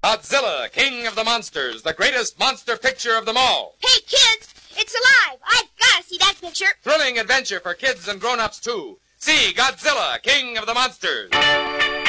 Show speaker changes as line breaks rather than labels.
Godzilla, King of the Monsters, the greatest monster picture of them all.
Hey, kids, it's alive. I've got to see that picture.
Thrilling adventure for kids and grown-ups, too. See Godzilla, King of the Monsters.